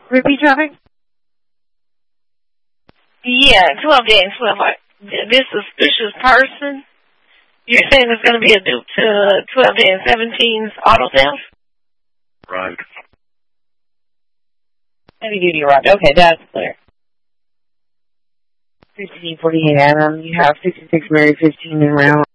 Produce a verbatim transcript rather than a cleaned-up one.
Repeat traffic? Yeah, twelve days, twelve. This suspicious person. You're saying it's going to be a due to twelve day and seventeen's auto theft? Right. Heavy duty arrived. Okay, that's clear. fifteen forty-eight Adam, you have sixty-six Mary, fifteen in round.